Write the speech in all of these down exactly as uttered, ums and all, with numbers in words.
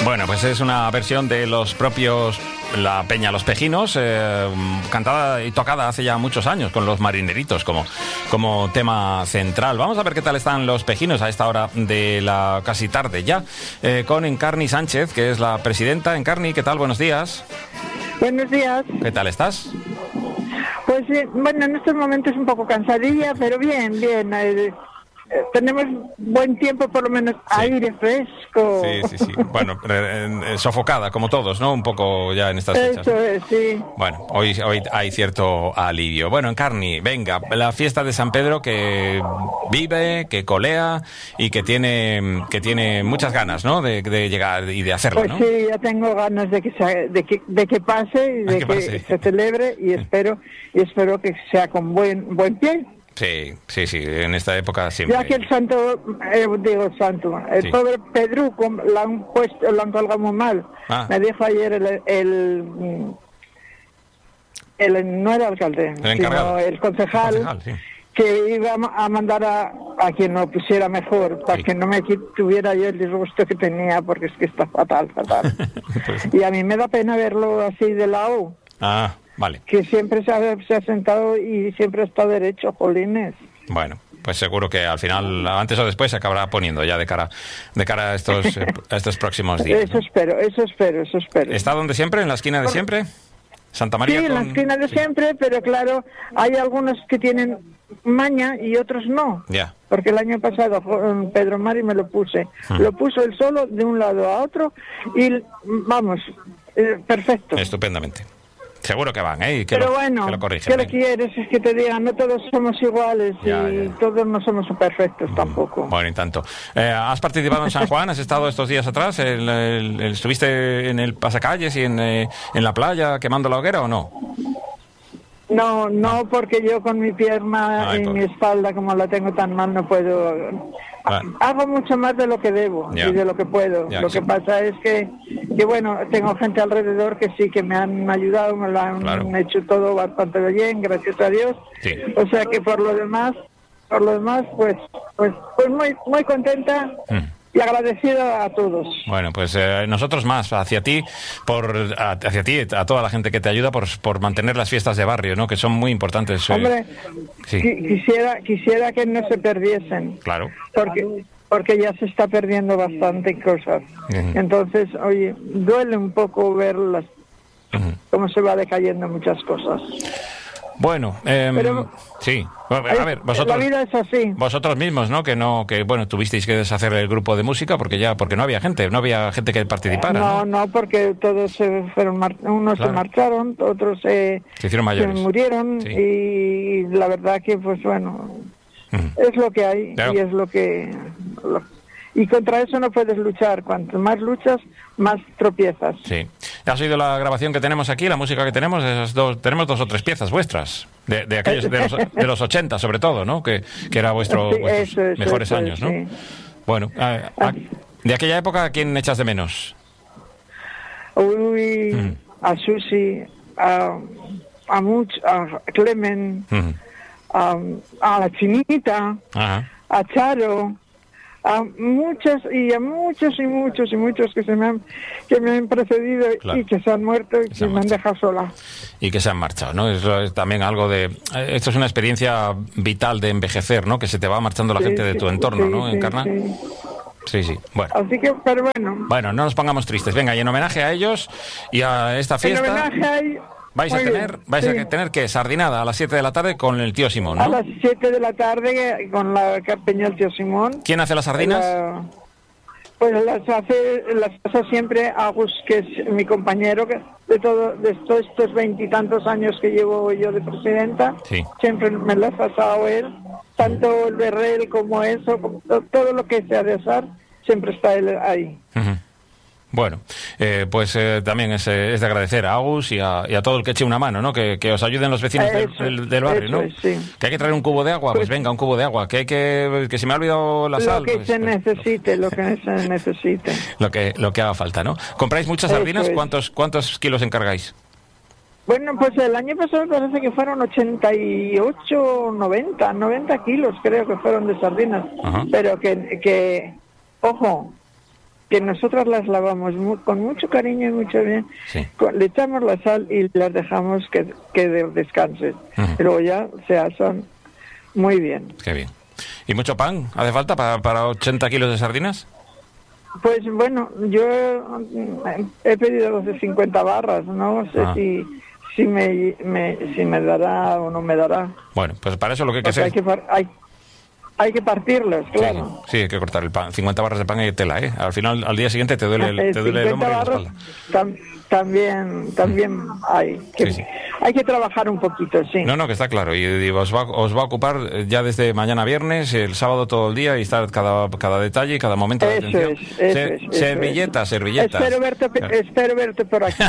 Bueno, pues es una versión de los propios La Peña Los Pejinos, eh, cantada y tocada hace ya muchos años con los Marineritos como, como tema central. Vamos a ver qué tal están los Pejinos a esta hora de la casi tarde ya, eh, con Encarni Sánchez, que es la presidenta. Encarni, ¿qué tal? Buenos días. Buenos días. ¿Qué tal estás? Pues eh, bueno, en estos momentos un poco cansadilla, pero bien, bien. Eh, eh, tenemos buen tiempo, por lo menos Sí. aire fresco. Sí, sí, sí. Bueno, eh, eh, sofocada, como todos, ¿no? Un poco ya en estas fechas. Eso es, sí. Bueno, hoy, hoy hay cierto alivio. Bueno, Encarni, venga, la fiesta de San Pedro que vive, que colea y que tiene que tiene muchas ganas, ¿no? De, de llegar y de hacerlo, Pues ¿no? sí, ya tengo ganas de que se, de que, de que pase y de que que, pase. se celebre y espero y espero que sea con buen buen pie. Sí, sí, sí, en esta época siempre. Ya que el santo, eh, digo el santo, el Sí. pobre Pedruco lo han puesto, lo han colgado muy mal. Ah. Me dijo ayer el, el, el no era alcalde, El encargado. sino el concejal, El concejal, sí. que iba a mandar a, a quien lo pusiera mejor, para Sí. que no me qui- tuviera yo el disgusto que tenía, porque es que está fatal, fatal. Pues- Y a mí me da pena verlo así de lado, Ah, vale. que siempre se ha, se ha sentado y siempre está derecho, jolines. Bueno, pues seguro que al final, antes o después, se acabará poniendo ya de cara de cara a estos, eh, a estos próximos días, Eso ¿no? espero, eso espero, eso espero. ¿Está donde siempre? ¿En la esquina de siempre? Santa Sí, María en la con- esquina de sí. siempre, pero claro, hay algunos que tienen maña y otros no. Ya. Porque el año pasado jo- Pedro Mari me lo puse. Hmm. Lo puso él solo de un lado a otro y vamos, eh, perfecto. Estupendamente. Seguro que van, ¿eh? Y que Pero lo, bueno, que lo ¿qué corrigen. le ¿eh? quieres? Es que te digan, no todos somos iguales Ya, y ya. todos no somos perfectos tampoco. Bueno, y tanto. Eh, ¿Has participado en San Juan? ¿Has estado estos días atrás? El- el- el- ¿Estuviste en el pasacalles y en, eh, en la playa quemando la hoguera o no? No, no, porque yo con mi pierna Ay, y pobre. mi espalda, como la tengo tan mal, no puedo. Ah. Hago mucho más de lo que debo Ya. y de lo que puedo. Ya, lo sí. que pasa es que, que, bueno, tengo gente alrededor que sí, que me han ayudado, me lo han Claro. hecho todo bastante bien, gracias a Dios. Sí. O sea que por lo demás, por lo demás, pues, pues, pues muy, muy contenta. Mm. Y agradecida a todos. Bueno, pues eh, nosotros más, hacia ti, por a- hacia ti, a toda la gente que te ayuda por, por mantener las fiestas de barrio, ¿no? Que son muy importantes. eh. Hombre, Sí. qui- quisiera, quisiera que no se perdiesen. Claro. Porque, porque ya se está perdiendo bastante cosas. Ujú. Entonces, oye, duele un poco ver las, Ujú. cómo se va decayendo muchas cosas. Bueno, em, Pero- sí. A ver, La vosotros, vida es así. vosotros mismos, ¿no? Que no, que bueno, tuvisteis que deshacer el grupo de música porque ya, porque no había gente, no había gente que participara, No, ¿no? no, porque todos se fueron, mar- unos Claro. se marcharon, otros se, Se hicieron mayores. se murieron Sí. y la verdad que, pues bueno, Ujú. es lo que hay Claro. y es lo que... lo- y contra eso no puedes luchar. Cuanto más luchas, más tropiezas. Sí. ¿Has oído la grabación que tenemos aquí, la música que tenemos? Esas dos, tenemos dos o tres piezas vuestras, de, de aquellos de los, de los ochenta sobre todo, ¿no? Que, que era vuestro, Sí, vuestros eso es, mejores eso es, años, ¿no? sí. Bueno, a- a- de aquella época, ¿a quién echas de menos? Uy, Mm. a Susi, a, a Much, a Clemen, Ujú. a, a la Chinita, Ajá. a Charo, a muchos y a muchos y muchos y muchos que se me han que me han precedido Claro. y que se han muerto y se que han me han marchado. dejado sola. Y que se han marchado, ¿no? Eso es también algo de... eh, Esto es una experiencia vital de envejecer, ¿no? Que se te va marchando la Sí, gente de sí, tu entorno, sí, ¿no? sí, Encarna. sí. Sí, sí. Bueno. Así que, pero bueno, Bueno, no nos pongamos tristes. Venga, y en homenaje a ellos y a esta en fiesta... homenaje hay, Vais a muy tener, bien, vais sí, a tener que sardinada a las siete de la tarde con el tío Simón, a ¿no? las siete de la tarde con la Peña del Tío Simón. ¿Quién hace las sardinas? La- pues las hace, las hace siempre Agus, que es mi compañero que de todo, de todos estos veintitantos años que llevo yo de presidenta, Sí. siempre me las ha pasado él, tanto el berrel como eso, como to- todo lo que sea de asar, siempre está él ahí. Ujú. Bueno, eh, pues eh, también es, eh, es de agradecer a Agus y a, y a todo el que eche una mano, ¿no? Que, que os ayuden los vecinos del, Eso, del- del barrio, eso ¿no? es, sí. Que hay que traer un cubo de agua, pues, Pues- venga, un cubo de agua. Que hay que, que se me ha olvidado la sal. Lo que pues, se pues, necesite, lo que se necesite. lo que lo que haga falta, ¿no? ¿Compráis muchas Eso sardinas? es. ¿Cuántos cuántos kilos encargáis? Bueno, pues el año pasado parece que fueron ochenta y ocho, noventa, noventa kilos creo que fueron de sardinas. Ajá. Pero que, que, ojo, que nosotras las lavamos mu con mucho cariño y mucho bien. Sí. Con, le echamos la sal y las dejamos que, que descansen. Uh-huh. Y luego ya se asan muy bien. Qué bien. ¿Y mucho pan hace falta para, para ochenta kilos de sardinas? Pues bueno, yo he pedido doce cincuenta barras, no sé ah. si si me, me si me dará o no me dará. Bueno, pues para eso lo que hay que hacer... Hay que, hay, hay que partirlas, claro. Sí, sí, hay que cortar el pan. cincuenta barras de pan y tela, ¿eh? Al final, al día siguiente te duele el, te duele el hombro y la espalda. Tam, también también mm. hay que sí, sí. hay que trabajar un poquito, sí. No, no, que está claro. Y, y os, va, os va a ocupar ya desde mañana viernes, el sábado todo el día, y estar cada, cada detalle y cada momento de eso atención. Es, eso Se, es, servilletas, eso servilletas. Espero verte, claro. espero verte por aquí.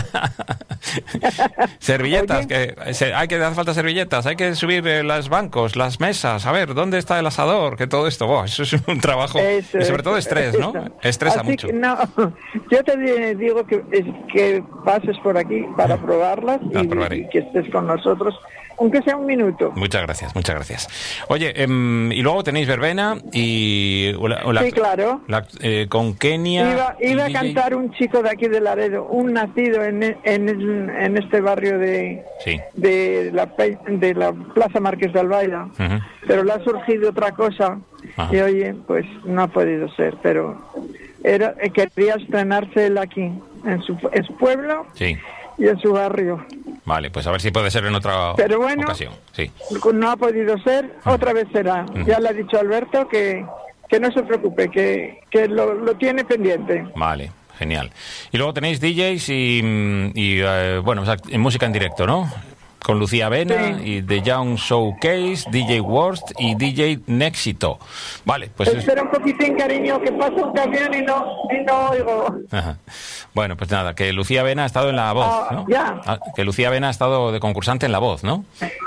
Servilletas, que se, hay que dar falta servilletas, hay que subir eh, los bancos, las mesas, a ver, ¿dónde está el asador? Que todo esto, oh, eso es un trabajo, eso, y sobre todo estrés, ¿no? Eso. Estresa Así mucho. Que, no, yo te digo que, es, que pases por aquí para probarlas y, y que estés con nosotros, aunque sea un minuto. Muchas gracias, muchas gracias. Oye, eh, y luego tenéis verbena y... La, la, sí, claro. La, eh, con Kenia... Iba, iba a cantar un chico de aquí de Laredo, un nacido en, en, en este barrio de, sí. de, la, de la Plaza Marqués de Albaida, uh-huh. pero le ha surgido otra cosa uh-huh. y oye, pues no ha podido ser, pero era quería estrenarse él aquí, en su, en su pueblo. Sí. Y en su barrio. Vale, pues a ver si puede ser en otra Pero bueno, ocasión. Sí. No ha podido ser, uh-huh. otra vez será. Uh-huh. Ya le ha dicho Alberto que, que no se preocupe, que, que lo, lo tiene pendiente. Vale, genial. Y luego tenéis D Js y, y uh, bueno, o sea, en música en directo, ¿no? Con Lucía Vena sí. y The Young Showcase, D J Worst y D J Nexito. Vale, pues... Espera es... un poquitín, cariño, que pasa un camión y no, y no oigo. Ajá. Bueno, pues nada, que Lucía Vena ha estado en La Voz, ah, ¿no? Ya. Ah, que Lucía Vena ha estado de concursante en La Voz, ¿no?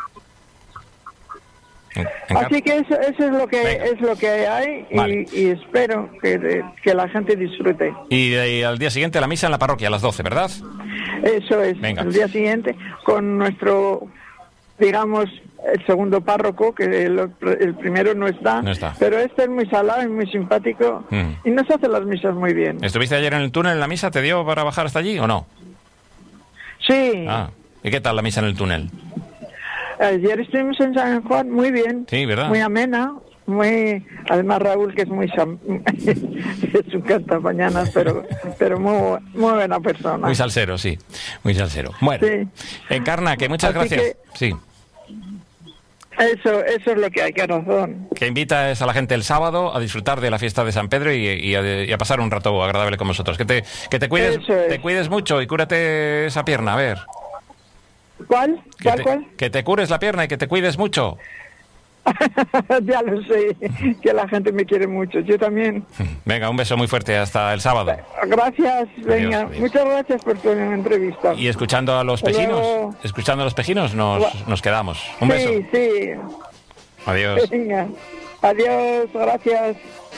En, en Así que eso, eso es lo que Venga. es lo que hay y, vale. y espero que, que la gente disfrute. Y, y al día siguiente la misa en la parroquia a las doce, ¿verdad? Eso es, Venga. el día siguiente con nuestro, digamos, el segundo párroco, que el, el primero no está, no está, pero este es muy salado y muy simpático mm. y nos hace las misas muy bien. ¿Estuviste ayer en el túnel en la misa? ¿Te dio para bajar hasta allí o no? Sí. Ah, ¿y qué tal la misa en el túnel? Ayer estuvimos en San Juan, muy bien. Sí, ¿verdad? Muy amena. Muy, además Raúl, que es muy es un cantamañanas, pero pero muy muy buena persona. Muy salsero, sí, muy salsero. Bueno, sí. Encarna, que muchas Así gracias. Que, sí. Eso, eso es lo que hay, que razón. Que invitas a la gente el sábado a disfrutar de la fiesta de San Pedro y, y, a, y a pasar un rato agradable con vosotros. Que te que te cuides, te cuides mucho y cúrate esa pierna, a ver. ¿Cuál? Que ¿Cuál, te, cuál? Que te cures la pierna y que te cuides mucho. Ya lo sé, que la gente me quiere mucho, yo también. Venga, un beso muy fuerte, hasta el sábado. Gracias, venga, adiós, adiós. Muchas gracias por tu entrevista. Y escuchando a los pejinos, Luego... escuchando a los pejinos nos, nos quedamos. Un sí, beso. Sí, sí. Adiós. Venga, adiós, gracias.